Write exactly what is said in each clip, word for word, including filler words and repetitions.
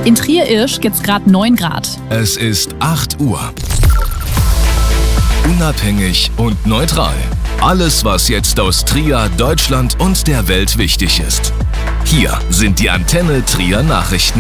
In Trier-Irsch gibt's gerade neun Grad. Es ist acht Uhr. Unabhängig und neutral. Alles, was jetzt aus Trier, Deutschland und der Welt wichtig ist. Hier sind die Antenne Trier Nachrichten.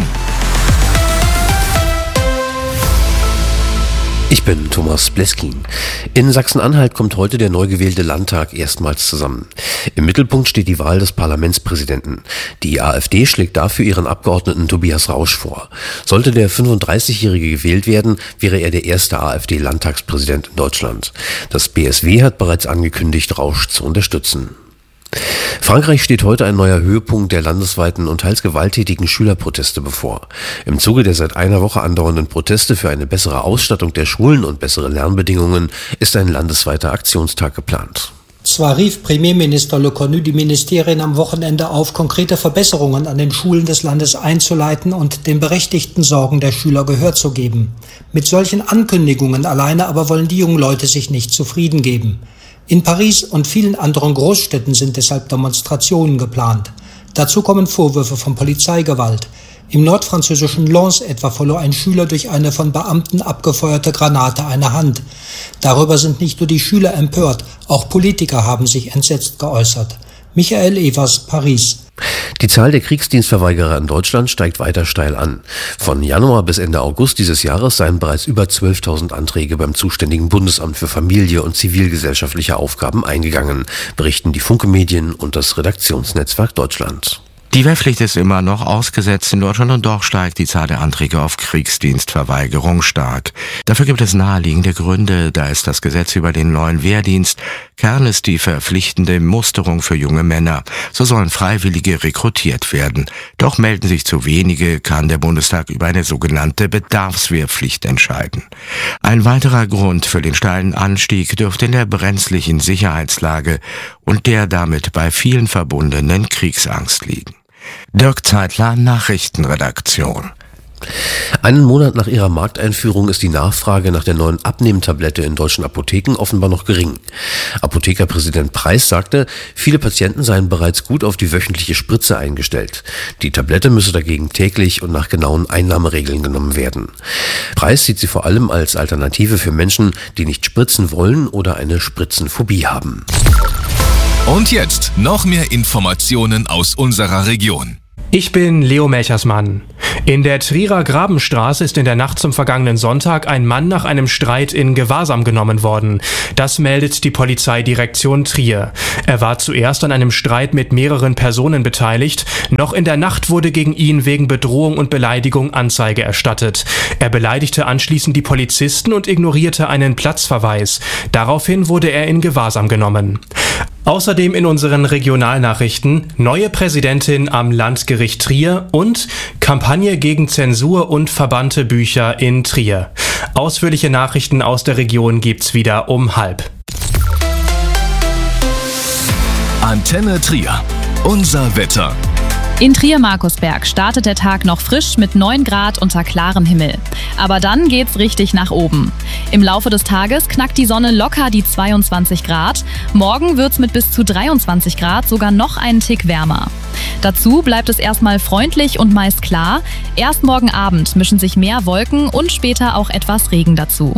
Ich bin Thomas Bleskin. In Sachsen-Anhalt kommt heute der neu gewählte Landtag erstmals zusammen. Im Mittelpunkt steht die Wahl des Parlamentspräsidenten. Die AfD schlägt dafür ihren Abgeordneten Tobias Rausch vor. Sollte der fünfunddreißigjährige gewählt werden, wäre er der erste AfD-Landtagspräsident in Deutschland. Das B S W hat bereits angekündigt, Rausch zu unterstützen. Frankreich steht heute ein neuer Höhepunkt der landesweiten und teils gewalttätigen Schülerproteste bevor. Im Zuge der seit einer Woche andauernden Proteste für eine bessere Ausstattung der Schulen und bessere Lernbedingungen ist ein landesweiter Aktionstag geplant. Zwar rief Premierminister Le Cornu die Ministerien am Wochenende auf, konkrete Verbesserungen an den Schulen des Landes einzuleiten und den berechtigten Sorgen der Schüler Gehör zu geben. Mit solchen Ankündigungen alleine aber wollen die jungen Leute sich nicht zufrieden geben. In Paris und vielen anderen Großstädten sind deshalb Demonstrationen geplant. Dazu kommen Vorwürfe von Polizeigewalt. Im nordfranzösischen Lens etwa verlor ein Schüler durch eine von Beamten abgefeuerte Granate eine Hand. Darüber sind nicht nur die Schüler empört, auch Politiker haben sich entsetzt geäußert. Michael Evers, Paris. Die Zahl der Kriegsdienstverweigerer in Deutschland steigt weiter steil an. Von Januar bis Ende August dieses Jahres seien bereits über zwölftausend Anträge beim zuständigen Bundesamt für Familie und zivilgesellschaftliche Aufgaben eingegangen, berichten die Funke Medien und das Redaktionsnetzwerk Deutschland. Die Wehrpflicht ist immer noch ausgesetzt in Deutschland und doch steigt die Zahl der Anträge auf Kriegsdienstverweigerung stark. Dafür gibt es naheliegende Gründe, da ist das Gesetz über den neuen Wehrdienst. Kern ist die verpflichtende Musterung für junge Männer. So sollen Freiwillige rekrutiert werden. Doch melden sich zu wenige, kann der Bundestag über eine sogenannte Bedarfswehrpflicht entscheiden. Ein weiterer Grund für den steilen Anstieg dürfte in der brenzlichen Sicherheitslage und der damit bei vielen verbundenen Kriegsangst liegen. Dirk Zeitler, Nachrichtenredaktion. Einen Monat nach ihrer Markteinführung ist die Nachfrage nach der neuen Abnehmtablette in deutschen Apotheken offenbar noch gering. Apothekerpräsident Preis sagte, viele Patienten seien bereits gut auf die wöchentliche Spritze eingestellt. Die Tablette müsse dagegen täglich und nach genauen Einnahmeregeln genommen werden. Preis sieht sie vor allem als Alternative für Menschen, die nicht spritzen wollen oder eine Spritzenphobie haben. Und jetzt noch mehr Informationen aus unserer Region. Ich bin Leo Melchersmann. In der Trierer Grabenstraße ist in der Nacht zum vergangenen Sonntag ein Mann nach einem Streit in Gewahrsam genommen worden. Das meldet die Polizeidirektion Trier. Er war zuerst an einem Streit mit mehreren Personen beteiligt. Noch in der Nacht wurde gegen ihn wegen Bedrohung und Beleidigung Anzeige erstattet. Er beleidigte anschließend die Polizisten und ignorierte einen Platzverweis. Daraufhin wurde er in Gewahrsam genommen. Außerdem in unseren Regionalnachrichten neue Präsidentin am Landgericht Trier und Kampagne gegen Zensur und verbannte Bücher in Trier. Ausführliche Nachrichten aus der Region gibt's wieder um halb. Antenne Trier. Unser Wetter. In Trier-Markusberg startet der Tag noch frisch mit neun Grad unter klarem Himmel. Aber dann geht's richtig nach oben. Im Laufe des Tages knackt die Sonne locker die zweiundzwanzig Grad. Morgen wird's mit bis zu dreiundzwanzig Grad sogar noch einen Tick wärmer. Dazu bleibt es erstmal freundlich und meist klar. Erst morgen Abend mischen sich mehr Wolken und später auch etwas Regen dazu.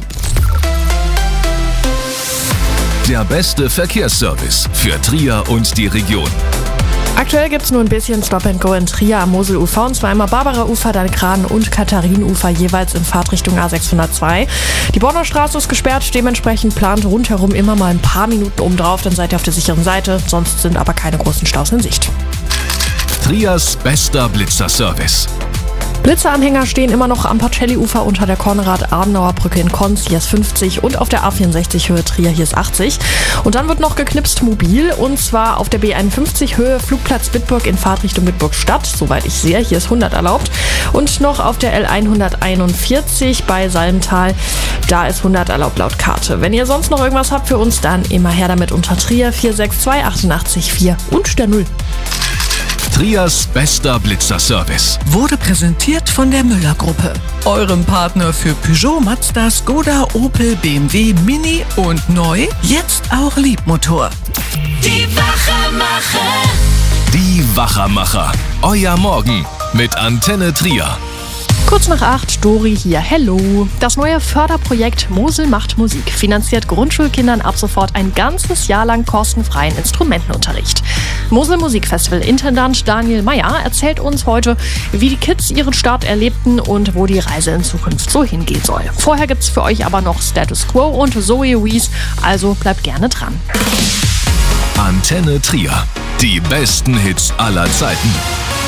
Der beste Verkehrsservice für Trier und die Region. Aktuell gibt es nur ein bisschen Stop-and-Go in Trier am Moselufer, und zwar einmal Barbara-Ufer, dann Graden- und Katharinenufer, jeweils in Fahrtrichtung A sechshundertzwei. Die Bonner Straße ist gesperrt, dementsprechend plant rundherum immer mal ein paar Minuten obendrauf, dann seid ihr auf der sicheren Seite, sonst sind aber keine großen Staus in Sicht. Triers bester Blitzerservice. Blitzeranhänger stehen immer noch am Pacelli-Ufer unter der Konrad-Adenauer-Brücke in Konz, hier ist fünfzig, und auf der A vierundsechzig Höhe Trier, hier ist achtzig. Und dann wird noch geknipst mobil, und zwar auf der B einundfünfzig Höhe Flugplatz Bitburg in Fahrtrichtung Bitburg-Stadt, soweit ich sehe, hier ist hundert erlaubt. Und noch auf der L hunderteinundvierzig bei Salmtal, da ist hundert erlaubt laut Karte. Wenn ihr sonst noch irgendwas habt für uns, dann immer her damit unter Trier vier sechs zwei acht acht vier und der Null. Triers bester Blitzerservice wurde präsentiert von der Müller-Gruppe, eurem Partner für Peugeot, Mazda, Skoda, Opel, B M W, Mini und neu, jetzt auch Liebmotor. Die Wachermacher. Die Wachermacher. Euer Morgen mit Antenne Trier. Kurz nach acht, Dori hier, hello. Das neue Förderprojekt Mosel macht Musik finanziert Grundschulkindern ab sofort ein ganzes Jahr lang kostenfreien Instrumentenunterricht. Mosel Musikfestival-Intendant Daniel Meyer erzählt uns heute, wie die Kids ihren Start erlebten und wo die Reise in Zukunft so hingehen soll. Vorher gibt's für euch aber noch Status Quo und Zoe Wees, also bleibt gerne dran. Antenne Trier. Die besten Hits aller Zeiten.